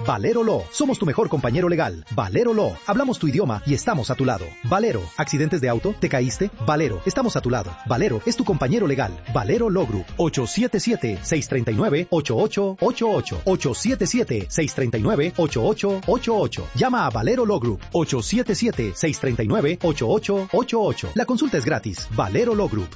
Valero Law. Somos tu mejor compañero legal. Valero Law. Hablamos tu idioma y estamos a tu lado. Valero. ¿Accidentes de auto? ¿Te caíste? Valero. Estamos a tu lado. Valero es tu compañero legal. Valero Law Group. 877-639-8888. 877-639-8888. Llama a Valero Law Group. 877-639-8888. La consulta es gratis. Valero Law Group.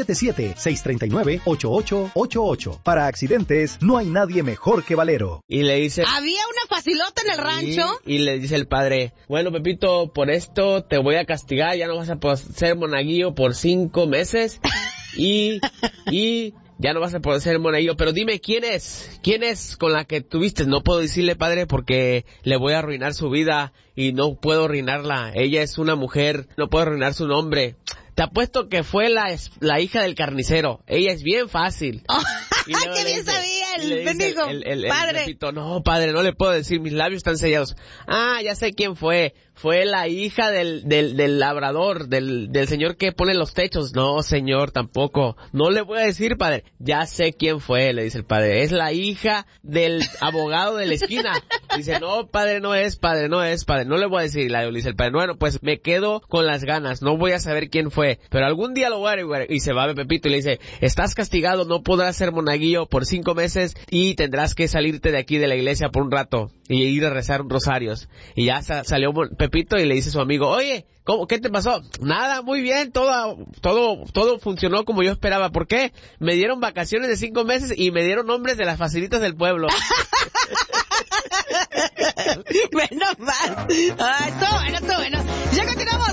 877-639-8888. Para accidentes, no hay nadie mejor que Valero. Y le dice... ¿Había una facilota en el rancho? Y le dice el padre, bueno, Pepito, por esto te voy a castigar, ya no vas a poder ser monaguillo por 5 meses. Y ya no vas a poder ser monaguillo, pero dime, ¿quién es con la que tuviste? No puedo decirle, padre, porque le voy a arruinar su vida y no puedo arruinarla. Ella es una mujer, no puedo arruinar su nombre. Te apuesto que fue la hija del carnicero. Ella es bien fácil. Oh, ¡qué bien sabía el bendigo padre! Repito, no, padre, no le puedo decir, mis labios están sellados. Ah, ya sé quién fue. Fue la hija del labrador, del señor que pone los techos. No, señor, tampoco. No le voy a decir, padre. Ya sé quién fue, le dice el padre. Es la hija del abogado de la esquina. Dice, no, padre, no es, padre. No le voy a decir, le dice el padre. Bueno, pues me quedo con las ganas. No voy a saber quién fue. Pero algún día lo voy a averiguar. Y se va Pepito y le dice, estás castigado, no podrás ser monaguillo por 5 meses y tendrás que salirte de aquí de la iglesia por un rato y ir a rezar rosarios. Y ya salió Pepito y le dice a su amigo, oye, ¿qué te pasó? Nada, muy bien, todo funcionó como yo esperaba. ¿Por qué? Me dieron vacaciones de 5 meses y me dieron nombres de las facilitas del pueblo. Menos mal. Estuvo bueno. Ya continuamos.